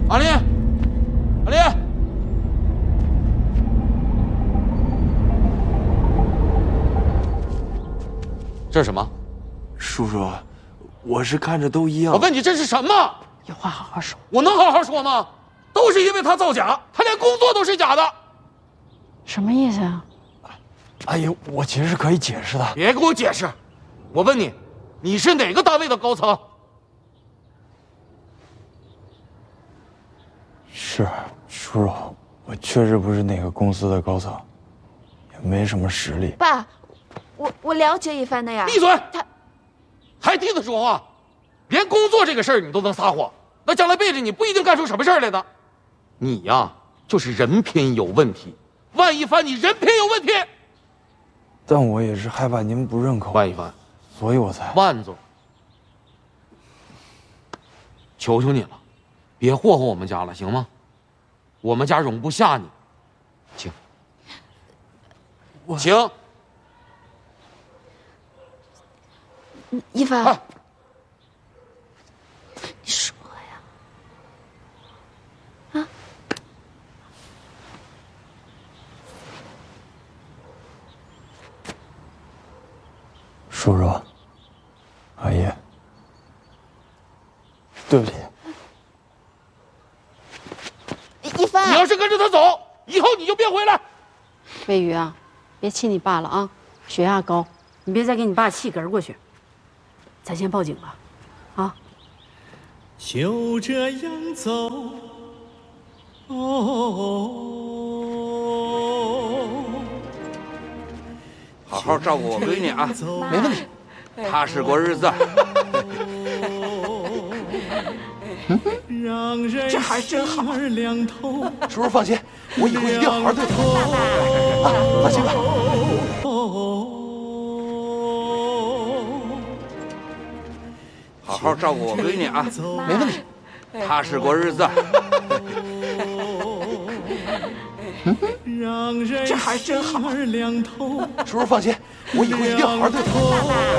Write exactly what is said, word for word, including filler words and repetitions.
阿林，阿林，这是什么？ 叔叔，我是看着都一样。 我问你这是什么？ 有话好好说。 我能好好说吗？都是因为他造假，他连工作都是假的。 什么意思啊？ 阿姨，我其实是可以解释的。 别给我解释！我问你，你是哪个单位的高层？ 是，叔叔，我确实不是哪个公司的高层，也没什么实力。 爸，我我了解一番的呀。 闭嘴！ 他还替他说话，连工作这个事儿你都能撒谎，那将来背着你不一定干出什么事儿来的。你呀，就是人品有问题。万一帆，你人品有问题。 但我也是害怕您不认可我， 万一帆， 所以我才…… 万总，求求你了，别霍霍我们家了，行吗？我们家容不下你，请，请。 一帆， 哎你说呀，啊， 叔叔，阿姨，对不起。 一帆， 你要是跟着他走，以后你就别回来。 魏宇啊，别气你爸了啊，血压高，你别再给你爸气嗝过去。咱先报警吧，啊！ 就这样走，哦， 好好照顾我闺女啊， 没问题， 踏实过日子。 这还真好。 叔叔放心，我以后一定好好对他。啊，放心吧。 好好照顾我闺女啊， 没问题， 踏实过日子。 这还真好。 叔叔放心，我以后一定好好对他。